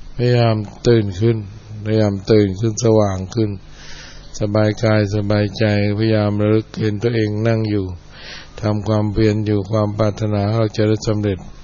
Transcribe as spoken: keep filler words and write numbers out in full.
พยายามตื่นขึ้นพยายามตื่นขึ้นสว่างขึ้นสบายกายสบายใจพยายามระลึกเห็นตัวเองนั่งอยู่ทำความเพียรอยู่ความปรารถนาเราจะได้สำเร็จ